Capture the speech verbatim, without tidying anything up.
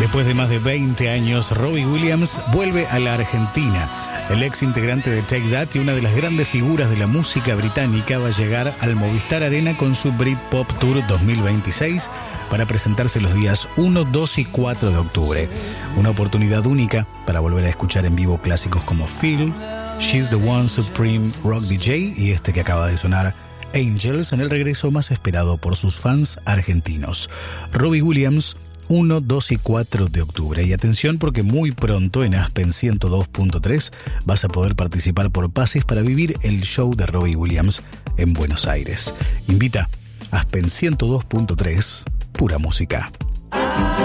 Después de más de veinte años, Robbie Williams vuelve a la Argentina. El ex integrante de Take That y una de las grandes figuras de la música británica va a llegar al Movistar Arena con su Britpop Tour dos mil veintiséis para presentarse los días uno, dos y cuatro de octubre. Una oportunidad única para volver a escuchar en vivo clásicos como Feel, She's the One Supreme Rock D J y este que acaba de sonar, Angels, en el regreso más esperado por sus fans argentinos. Robbie Williams, uno, dos y cuatro de octubre. Y atención porque muy pronto en Aspen ciento dos punto tres vas a poder participar por pases para vivir el show de Robbie Williams en Buenos Aires. Invita Aspen ciento dos punto tres, pura música.